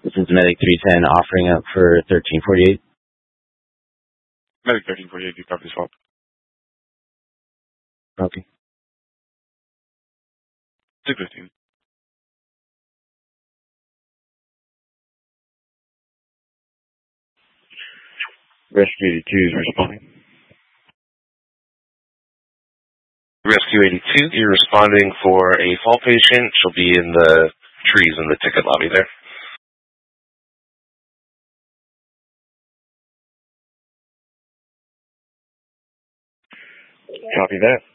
This is Medic 310 offering up for 1348. Medic 1348, you copy swap. Okay. 215. Rescue 82 is responding. Rescue 82, you're responding for a fall patient. She'll be in the trees in the ticket lobby there. Copy that.